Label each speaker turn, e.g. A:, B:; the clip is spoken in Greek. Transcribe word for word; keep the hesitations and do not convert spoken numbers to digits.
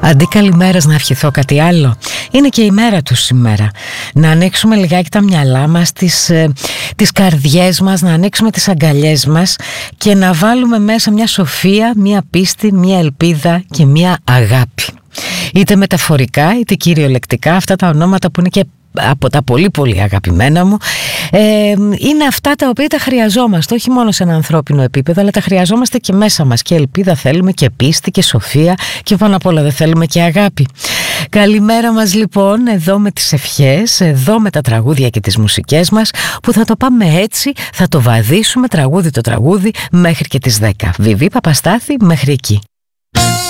A: Αντί καλημέρας να ευχηθώ κάτι άλλο, είναι και η μέρα τους σήμερα. Να ανοίξουμε λιγάκι τα μυαλά μας, τις, ε, τις καρδιές μας, να ανοίξουμε τις αγκαλιές μας και να βάλουμε μέσα μια σοφία, μια πίστη, μια ελπίδα και μια αγάπη. Είτε μεταφορικά είτε κυριολεκτικά, αυτά τα ονόματα που είναι και από τα πολύ πολύ αγαπημένα μου, ε, είναι αυτά τα οποία τα χρειαζόμαστε όχι μόνο σε ένα ανθρώπινο επίπεδο, αλλά τα χρειαζόμαστε και μέσα μας. Και ελπίδα θέλουμε και πίστη και σοφία και πάνω απ' όλα δεν θέλουμε και αγάπη. Καλημέρα μας λοιπόν, εδώ με τις ευχές, εδώ με τα τραγούδια και τις μουσικές μας, που θα το πάμε έτσι, θα το βαδίσουμε τραγούδι το τραγούδι μέχρι και τις δέκα. Βιβί Παπαστάθη, μέχρι εκεί.